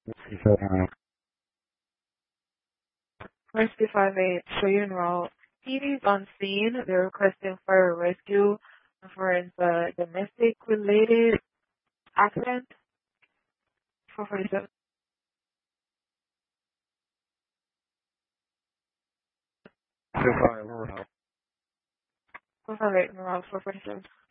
Rescue 58, Shoyu route. TV's on scene. They're requesting fire rescue for the domestic related accident. 447. 458, route 447.